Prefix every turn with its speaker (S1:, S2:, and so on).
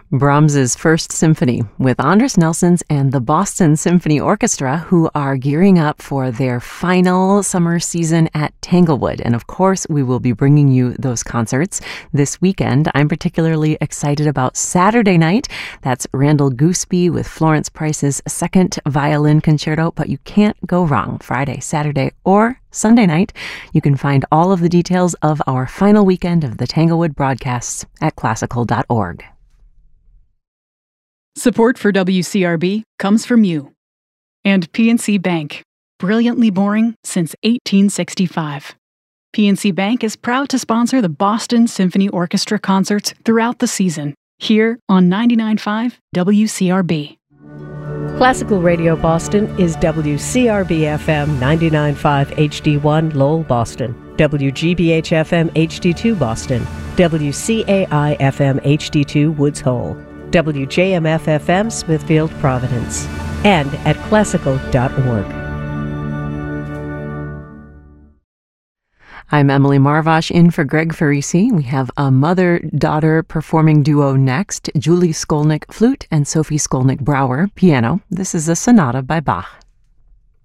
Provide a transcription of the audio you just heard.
S1: Brahms's First Symphony with Andris Nelsons and the Boston Symphony Orchestra, who are gearing up for their final summer season at Tanglewood. And of course, we will be bringing you those concerts this weekend. I'm particularly excited about Saturday night. That's Randall Gooseby with Florence Price's Second Violin Concerto, but you can't go wrong. Friday, Saturday, or Sunday night. You can find all of the details of our final weekend of the Tanglewood broadcasts at classical.org.
S2: Support for WCRB comes from you and PNC Bank, brilliantly boring since 1865. PNC Bank is proud to sponsor the Boston Symphony Orchestra concerts throughout the season, here on 99.5 WCRB.
S3: Classical Radio Boston is WCRB-FM 99.5 HD1 Lowell, Boston, WGBH-FM HD2 Boston, WCAI-FM HD2 Woods Hole, WJMF-FM Smithfield, Providence, and at classical.org.
S1: I'm Emily Marvash in for Greg Farisi. We have a mother-daughter performing duo next, Julie Skolnick, flute, and Sophie Skolnick-Brower, piano. This is a sonata by Bach.